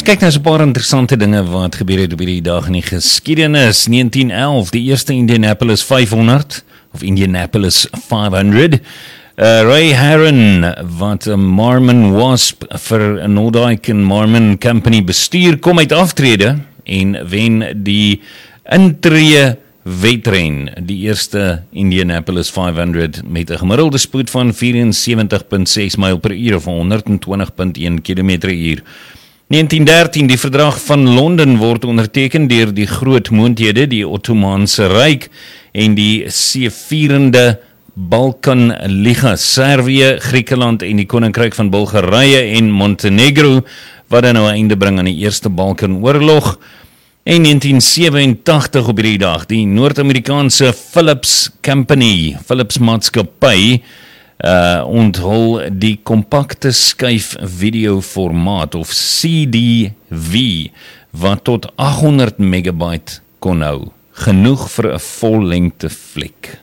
Ons kyk nou so 'n paar interessante dinge wat gebeur het op hierdie dag in die geskiedenis. 1911, die eerste Indianapolis 500 of Indianapolis 500. Ray Harron, wat 'n Marmon Wasp vir Nordyke en Marmon Company bestuur, kom uit aftrede en wen die intree wedren, die eerste Indianapolis 500 met 'n gemiddelde spoed van 74.6 myl per uur of 120.1 km/h. 1913, die verdrag van Londen word onderteken deur die groot moondhede, die Ottomaanse Ryk en die seevierende Balkanliga, Servië, Griekeland en die Koninkryk van Bulgarië en Montenegro, wat dan nou 'n einde bring aan die Eerste Balkanoorlog. En 1987 op hierdie dag, die Noord-Amerikaanse Philips Company, Philips Maatskappy, onthul die kompakte skyf videoformaat of CDV wat tot 800 megabyte kon hou, genoeg vir 'n vollengte fliek.